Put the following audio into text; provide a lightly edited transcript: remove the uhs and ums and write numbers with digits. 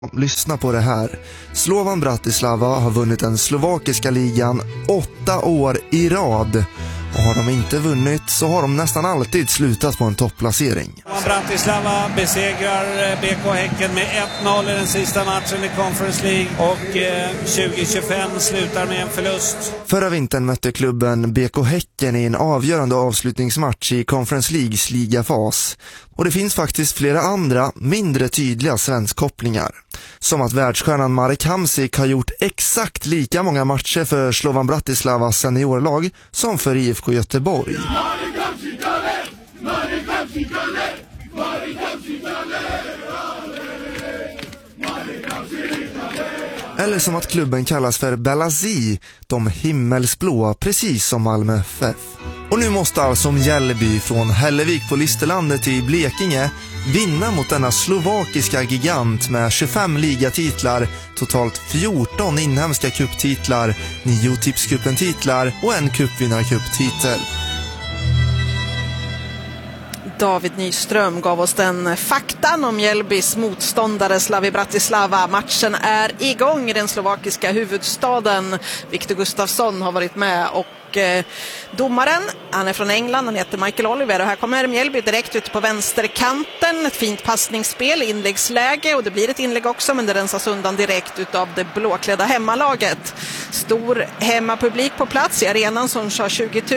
Lyssna på det här. Slovan Bratislava har vunnit den slovakiska ligan 8 år i rad. Och har de inte vunnit så har de nästan alltid slutat på en topplacering. Bratislava besegrar BK Häcken med 1-0 i den sista matchen i Conference League och 2025 slutar med en förlust. Förra vintern mötte klubben BK Häcken i en avgörande avslutningsmatch i Conference Leagues ligafas. Och det finns faktiskt flera andra, mindre tydliga svenskkopplingar. Som att världsstjärnan Marek Hamsik har gjort exakt lika många matcher för Slovan Bratislavas seniorlag som för IFK Göteborg. Eller som att klubben kallas för Belazi, de himmelsblåa, precis som Malmö FF. Och nu måste alltså Mjällby från Hällevik på Listerlandet i Blekinge vinna mot denna slovakiska gigant med 25 ligatitlar, totalt 14 inhemska cuptitlar, 9 tipscupen-titlar och en cupvinnarcuptitel. David Nyström gav oss den faktan om Mjällbys motståndare Slavia Bratislava. Matchen är igång i den slovakiska huvudstaden. Viktor Gustafsson har varit med och domaren, han är från England, han heter Michael Oliver och här kommer Mjällby direkt ut på vänsterkanten. Ett fint passningsspel, inläggsläge och det blir ett inlägg också, men det rensas undan direkt utav det blåklädda hemmalaget. Stor hemmapublik på plats i arenan som kör 20 000.